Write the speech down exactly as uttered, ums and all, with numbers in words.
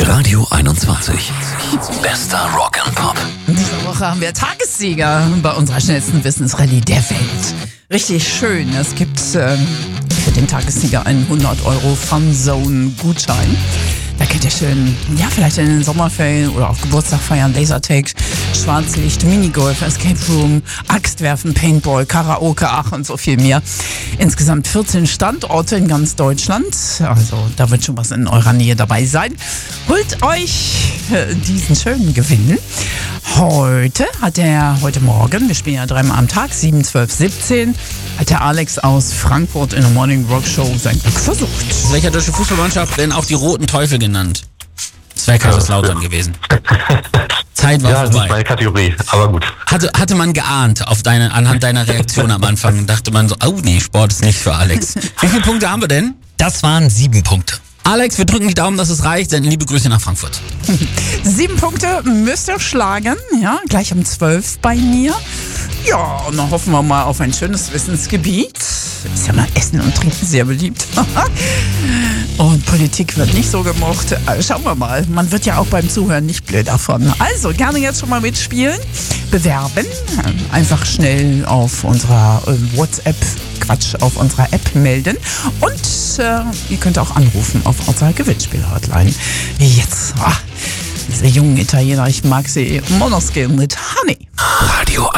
Radio einundzwanzig. Bester Rock and Pop. Diese Woche haben wir Tagessieger bei unserer schnellsten Wissensrallye der Welt. Richtig schön. Es gibt ähm, für den Tagessieger einen hundert Euro Funzone-Gutschein. Da könnt ihr schön, ja, vielleicht in den Sommerferien oder auf Geburtstag feiern, Lasertag, Schwarzlicht, Minigolf, Escape Room, Axtwerfen, Paintball, Karaoke, ach und so viel mehr. Insgesamt vierzehn Standorte in ganz Deutschland. Also da wird schon was in eurer Nähe dabei sein. Holt euch äh, diesen schönen Gewinn. Heute hat der, heute Morgen, wir spielen ja dreimal am Tag, sieben, zwölf, siebzehn, hat der Alex aus Frankfurt in der Morning Rock Show sein Glück versucht. Welcher deutsche Fußballmannschaft denn auch die Roten Teufel genannt? Das wäre Kaiserslautern gewesen. Zeit war ja, das vorbei. ist meine Kategorie, aber gut. Hatte, hatte man geahnt auf deine, anhand deiner Reaktion am Anfang, dachte man so, oh nee, Sport ist nicht für Alex. Wie viele Punkte haben wir denn? Das waren sieben Punkte. Alex, wir drücken die Daumen, dass es reicht. Senden liebe Grüße nach Frankfurt. Sieben Punkte müsst ihr schlagen, ja, gleich um zwölf bei mir. Ja, und dann hoffen wir mal auf ein schönes Wissensgebiet. Ist ja mal Essen und Trinken sehr beliebt. Und Politik wird nicht so gemocht. Also schauen wir mal. Man wird ja auch beim Zuhören nicht blöd davon. Also gerne jetzt schon mal mitspielen. Bewerben. Einfach schnell auf unserer äh, WhatsApp, Quatsch, auf unserer App melden. Und äh, ihr könnt auch anrufen auf unserer Gewinnspiel-Hotline. Jetzt. Ah, diese jungen Italiener, ich mag sie. Monoskin mit Honey. Radio